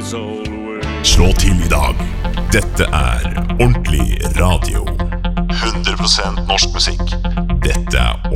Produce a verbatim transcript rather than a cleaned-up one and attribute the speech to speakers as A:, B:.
A: Slå til i dag. Dette er ordentlig radio. hundre prosent norsk musikk. Dette er